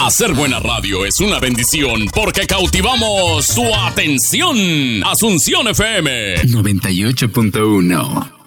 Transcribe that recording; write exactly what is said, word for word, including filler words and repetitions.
Hacer buena radio es una bendición porque cautivamos su atención. Asunción F M noventa y ocho punto uno.